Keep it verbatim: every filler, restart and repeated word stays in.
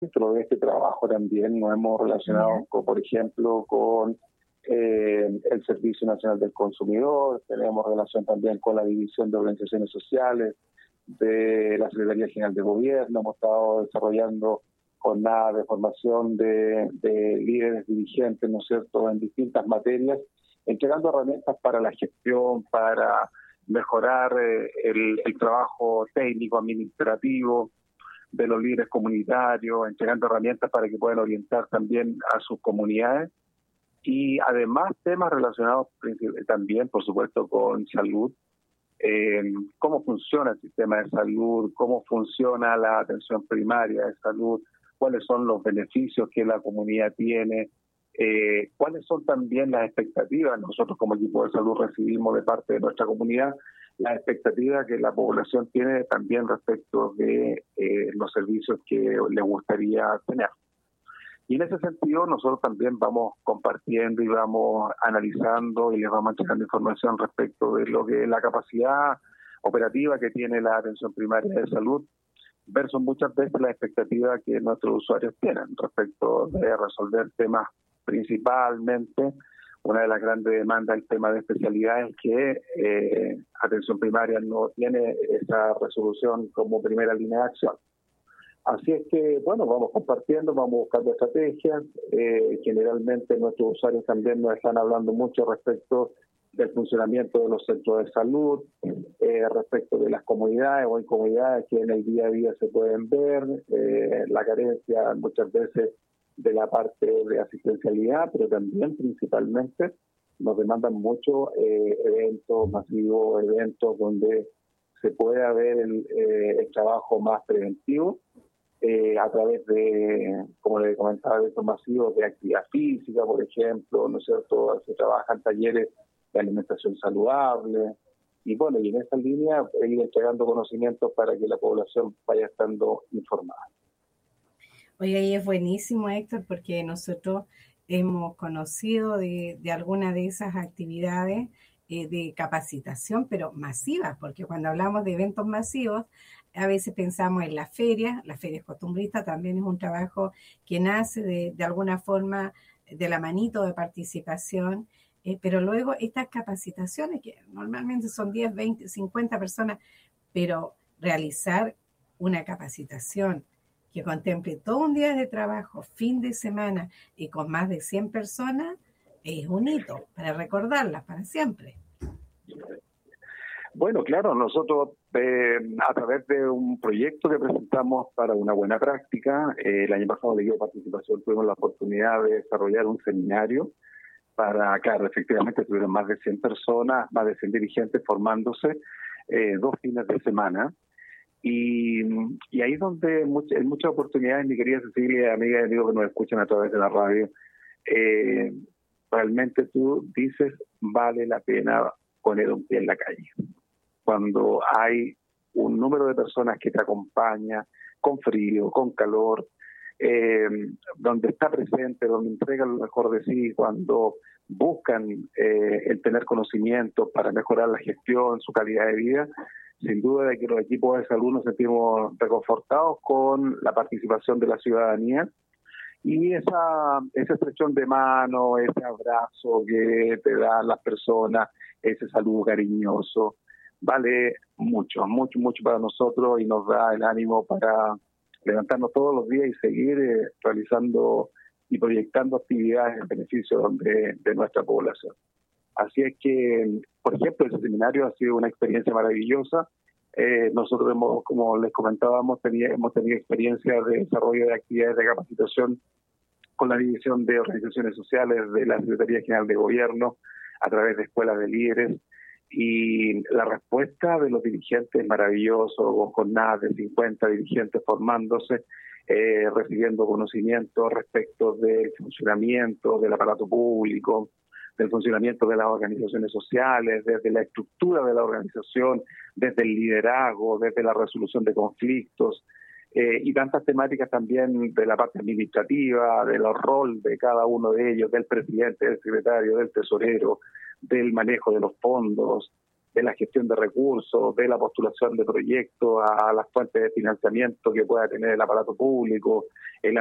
Dentro de este trabajo también nos hemos relacionado, Yeah. con, por ejemplo, con eh, el Servicio Nacional del Consumidor, tenemos relación también con la División de Organizaciones Sociales de la Secretaría General de Gobierno, hemos estado desarrollando jornadas de formación de, de líderes dirigentes, ¿no es cierto?, en distintas materias, entregando herramientas para la gestión, para mejorar eh, el, el trabajo técnico, administrativo de los líderes comunitarios, entregando herramientas para que puedan orientar también a sus comunidades y además temas relacionados también, por supuesto, con salud, eh, cómo funciona el sistema de salud, cómo funciona la atención primaria de salud, cuáles son los beneficios que la comunidad tiene, eh, cuáles son también las expectativas. Nosotros como equipo de salud recibimos de parte de nuestra comunidad las expectativas que la población tiene también respecto de eh, los servicios que le gustaría tener. Y en ese sentido nosotros también vamos compartiendo y vamos analizando y les vamos entregando información respecto de lo que es la capacidad operativa que tiene la atención primaria de salud versus muchas veces la expectativa que nuestros usuarios tienen respecto de resolver temas principalmente. Una de las grandes demandas del tema de especialidades es que eh, atención primaria no tiene esa resolución como primera línea de acción. Así es que, bueno, vamos compartiendo, vamos buscando estrategias. Eh, generalmente nuestros usuarios también nos están hablando mucho respecto del funcionamiento de los centros de salud, eh, respecto de las comunidades o incomodidades que en el día a día se pueden ver, eh, la carencia muchas veces de la parte de asistencialidad, pero también principalmente nos demandan mucho eh, eventos masivos, eventos donde se pueda ver el, eh, el trabajo más preventivo, Eh, a través de, como le comentaba, de estos masivos de actividad física, por ejemplo, ¿no es cierto? Se trabajan talleres de alimentación saludable, y bueno, y en esa línea ir entregando conocimientos para que la población vaya estando informada. Oye, y es buenísimo, Héctor, porque nosotros hemos conocido de, de alguna de esas actividades eh, de capacitación, pero masivas, porque cuando hablamos de eventos masivos, a veces pensamos en las ferias, las ferias costumbristas también es un trabajo que nace de, de alguna forma de la manito de participación, eh, pero luego estas capacitaciones, que normalmente son diez, veinte, cincuenta personas, pero realizar una capacitación que contemple todo un día de trabajo, fin de semana y con más de cien personas, es un hito para recordarlas para siempre. Bueno, claro, nosotros eh, a través de un proyecto que presentamos para una buena práctica, eh, el año pasado de participación tuvimos la oportunidad de desarrollar un seminario para, claro, efectivamente tuvieron más de cien personas, más de cien dirigentes formándose eh, dos fines de semana. Y, y ahí es donde much, en muchas oportunidades, mi querida Cecilia, amiga y amigo que nos escuchan a través de la radio, eh, realmente tú dices, vale la pena poner un pie en la calle. Cuando hay un número de personas que te acompaña, con frío, con calor, eh, donde está presente, donde entrega lo mejor de sí, cuando buscan eh, el tener conocimiento para mejorar la gestión, su calidad de vida, sin duda de que los equipos de salud nos sentimos reconfortados con la participación de la ciudadanía y esa, esa estrechón de mano, ese abrazo que te dan las personas, ese saludo cariñoso, vale mucho, mucho, mucho para nosotros y nos da el ánimo para levantarnos todos los días y seguir eh, realizando y proyectando actividades en beneficio de, de nuestra población. Así es que, por ejemplo, ese seminario ha sido una experiencia maravillosa. Eh, nosotros, hemos, como les comentábamos, tenía, hemos tenido experiencia de desarrollo de actividades de capacitación con la División de Organizaciones Sociales de la Secretaría General de Gobierno a través de escuelas de líderes. Y la respuesta de los dirigentes es maravillosa, con jornadas de cincuenta dirigentes formándose, eh, recibiendo conocimiento respecto del funcionamiento del aparato público, del funcionamiento de las organizaciones sociales, desde la estructura de la organización, desde el liderazgo, desde la resolución de conflictos, eh, y tantas temáticas también de la parte administrativa, del rol de cada uno de ellos, del presidente, del secretario, del tesorero, del manejo de los fondos, de la gestión de recursos, de la postulación de proyectos, a, a las fuentes de financiamiento que pueda tener el aparato público, el